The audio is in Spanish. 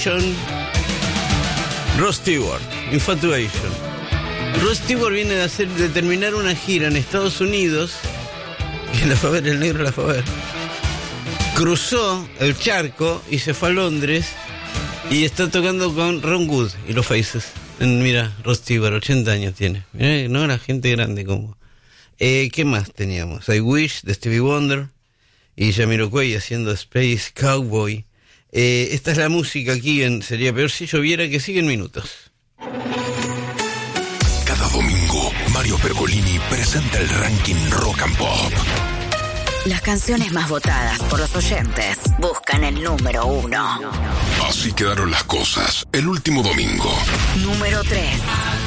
Rod Stewart, Infatuation. Rod Stewart viene de terminar una gira en Estados Unidos, y la fue a ver, el negro la fue a ver. Cruzó el charco y se fue a Londres y está tocando con Ron Wood y los Faces. Mira, Rod Stewart, 80 años tiene. Mirá, no era gente grande como. ¿Qué más teníamos? I Wish de Stevie Wonder y Jamiroquai haciendo Space Cowboy. Esta es la música aquí en Sería Peor si Lloviera, que sigue en minutos. Cada domingo, Mario Pergolini presenta el ranking Rock and Pop. Las canciones más votadas por los oyentes buscan el número 1. Así quedaron las cosas el último domingo. Número 3.